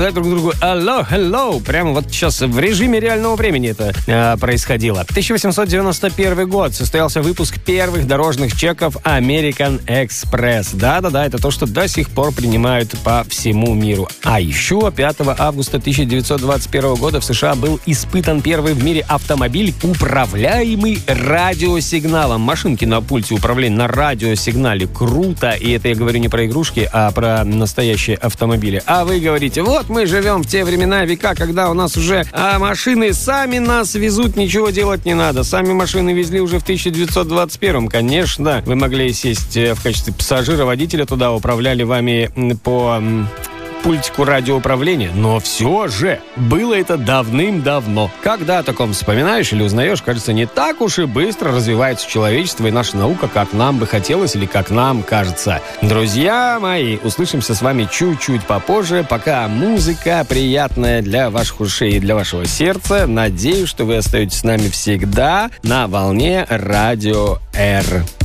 друг другу «Алло, hello». Прямо вот сейчас в режиме реального времени это происходило. 1891 год. Состоялся выпуск первых дорожных чеков American Express. Да-да-да, это то, что до сих пор принимают по всему миру. А еще 5 августа 1921 года в США был испытан первый в мире автомобиль, управляемый радиосигналом. Машинки на пульте управления на радиосигнале. Круто. И это я говорю не про игрушки, а про настоящие автомобили. А вы говорите, вот мы живем в те времена, века, когда у нас уже машины сами нас везут, ничего делать не надо. Сами машины везли уже в 1921. Конечно, вы могли сесть в качестве пассажира, водителя туда, управляли вами по пультику радиоуправления, но все же было это давным-давно. Когда о таком вспоминаешь или узнаешь, кажется, не так уж и быстро развивается человечество и наша наука, как нам бы хотелось или как нам кажется. Друзья мои, услышимся с вами чуть-чуть попозже, пока музыка приятная для ваших ушей и для вашего сердца. Надеюсь, что вы остаетесь с нами всегда на волне Радио R.